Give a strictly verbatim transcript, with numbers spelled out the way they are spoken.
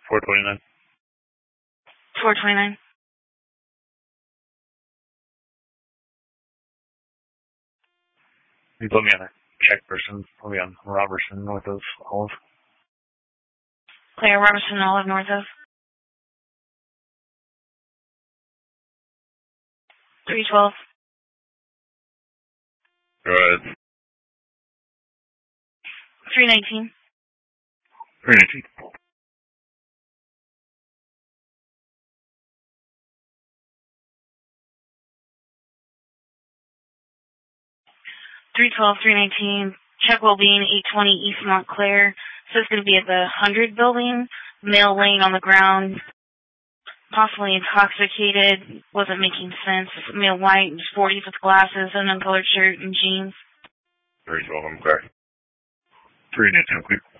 four twenty-nine. four twenty-nine. You put me on a check person. Put me on Robertson, North of Olive. Claire Robertson, Olive, North of. three twelve. Go ahead. three nineteen. three nineteen. three twelve, three nineteen. Check well-being, eight twenty East Montclair. So it's going to be at the one hundred building. Male laying on the ground, possibly intoxicated, wasn't making sense. Male white, forties with glasses, and uncolored shirt and jeans. three twelve, I'm clear. three nineteen, clear.